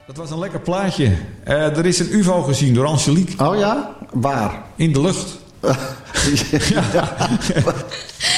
Dat was een lekker plaatje. Er is een UFO gezien door Angelique. Oh ja? Waar? In de lucht. Ja.